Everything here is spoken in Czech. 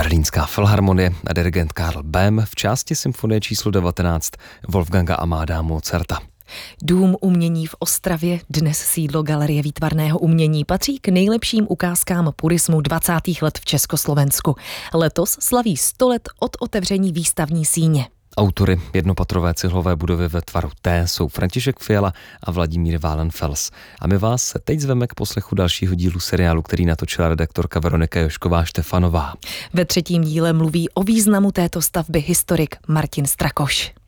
Berlínská filharmonie a dirigent Karl Böhm v části symfonie číslo 19 Wolfganga Amadea Mozarta. Dům umění v Ostravě, dnes sídlo Galerie výtvarného umění, patří k nejlepším ukázkám purismu 20. let v Československu. Letos slaví 100 let od otevření výstavní síně. Autory jednopatrové cihlové budovy ve tvaru T jsou František Fiala a Vladimír Wallenfels. A my vás teď zveme k poslechu dalšího dílu seriálu, který natočila redaktorka Veronika Jošková Štefanová. Ve 3. díle mluví o významu této stavby historik Martin Strakoš.